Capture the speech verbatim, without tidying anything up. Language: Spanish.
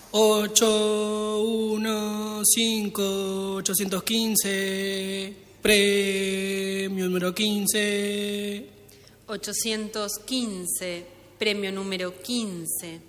ocho uno cinco ochocientos quince, premio número quince. ochocientos quince, premio número quince.